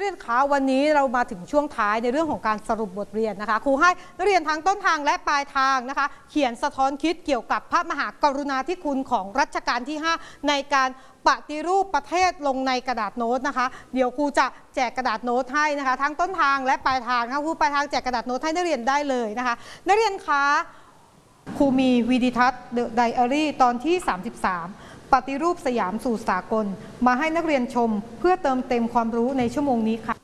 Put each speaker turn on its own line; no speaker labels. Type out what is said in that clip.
เรียนคะวันนี้เรามาถึงช่วงท้ายในเรื่องของการสรุปบทเรียนนะคะครูให้นักเรียนทั้งต้นทางและปลายทางนะคะเขียนสะท้อนคิดเกี่ยวกับพระมหากรุณาธิคุณของรัชกาลที่ 5ในการปฏิรูปประเทศลงในกระดาษโน้ตนะคะเดี๋ยวครูจะแจกกระดาษโน้ตให้นะคะทั้งต้นทางและปลายทางนะคะครูปลายทางแจกกระดาษโน้ตให้นักเรียนได้เลยนะคะนักเรียนคะครูมีวิดีทัศน์เดอะไดอารี่ตอนที่ 33ปฏิรูปสยามสู่สากลมาให้นักเรียนชมเพื่อเติมเต็มความรู้ในชั่วโมงนี้ค่ะ